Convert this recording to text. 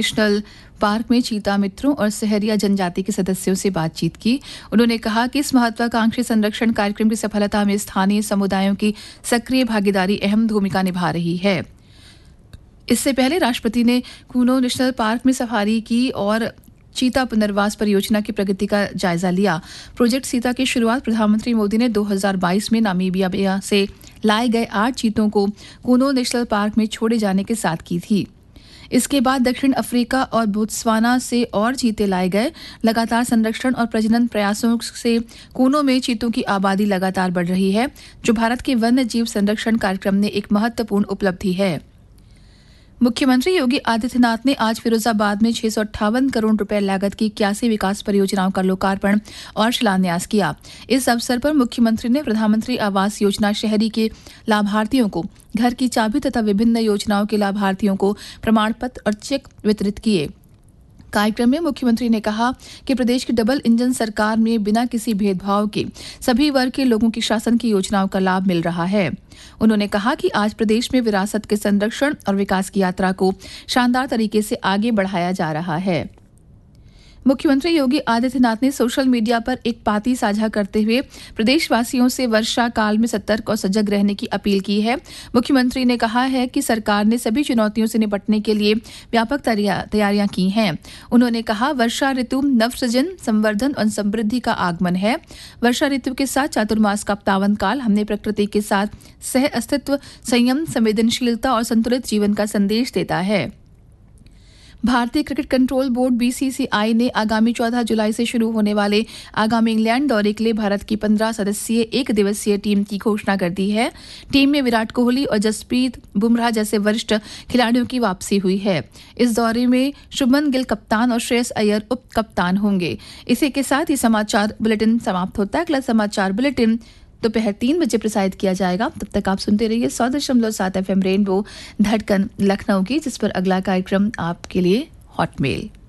National park में चीता मित्रों और सहरिया जनजाति के सदस्यों से बातचीत की। उन्होंने कहा कि इस महत्वाकांक्षी संरक्षण कार्यक्रम की सफलता में स्थानीय समुदायों की सक्रिय भागीदारी अहम भूमिका निभा रही है। इससे पहले राष्ट्रपति ने कूनो नेशनल पार्क में सफारी की और चीता पुनर्वास परियोजना की प्रगति का जायजा लिया। प्रोजेक्ट सीता की शुरुआत प्रधानमंत्री मोदी ने 2022 में नामीबिया से लाए गए 8 चीतों को कूनो नेशनल पार्क में छोड़े जाने के साथ की थी। इसके बाद दक्षिण अफ्रीका और बोत्सवाना से और चीते लाए गए। लगातार संरक्षण और प्रजनन प्रयासों से कूनो में चीतों की आबादी लगातार बढ़ रही है, जो भारत के वन्य जीव संरक्षण कार्यक्रम में एक महत्वपूर्ण उपलब्धि है। मुख्यमंत्री योगी आदित्यनाथ ने आज फिरोजाबाद में 658 करोड़ रुपए लागत की 81 विकास परियोजनाओं का लोकार्पण और शिलान्यास किया। इस अवसर पर मुख्यमंत्री ने प्रधानमंत्री आवास योजना शहरी के लाभार्थियों को घर की चाबी तथा विभिन्न योजनाओं के लाभार्थियों को प्रमाण पत्र और चेक वितरित किए। कार्यक्रम में मुख्यमंत्री ने कहा कि प्रदेश की डबल इंजन सरकार में बिना किसी भेदभाव के सभी वर्ग के लोगों की शासन की योजनाओं का लाभ मिल रहा है। उन्होंने कहा कि आज प्रदेश में विरासत के संरक्षण और विकास की यात्रा को शानदार तरीके से आगे बढ़ाया जा रहा है। मुख्यमंत्री योगी आदित्यनाथ ने सोशल मीडिया पर एक पाती साझा करते हुए प्रदेशवासियों से वर्षा काल में सतर्क और सजग रहने की अपील की है। मुख्यमंत्री ने कहा है कि सरकार ने सभी चुनौतियों से निपटने के लिए व्यापक तैयारियां की हैं। उन्होंने कहा, वर्षा ऋतु नवसृजन, संवर्धन और समृद्धि का आगमन है। वर्षा ऋतु के साथ चातुर्मास का पावन काल हमें प्रकृति के साथ सह अस्तित्व, संयम, संवेदनशीलता और संतुलित जीवन का संदेश देता है। भारतीय क्रिकेट कंट्रोल बोर्ड बीसीसीआई ने आगामी 14 जुलाई से शुरू होने वाले आगामी इंग्लैंड दौरे के लिए भारत की 15 सदस्यीय एक दिवसीय टीम की घोषणा कर दी है। टीम में विराट कोहली और जसप्रीत बुमराह जैसे वरिष्ठ खिलाड़ियों की वापसी हुई है। इस दौरे में शुभमन गिल कप्तान और श्रेयस अय्यर उप कप्तान होंगे। इसी के साथ ही समाचार बुलेटिन समाप्त होता है। अगला समाचार बुलेटिन दोपहर 3 बजे प्रसारित किया जाएगा। तब तक आप सुनते रहिए 100.7 FM रेनबो धड़कन लखनऊ की, जिस पर अगला कार्यक्रम आपके लिए हॉटमेल।